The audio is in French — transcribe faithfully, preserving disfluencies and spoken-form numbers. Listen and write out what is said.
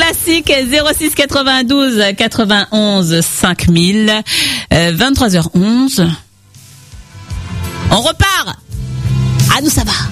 classique zéro six quatre-vingt-douze quatre-vingt-onze cinq mille, euh, vingt-trois heures onze. On repart. Ah nous ça va.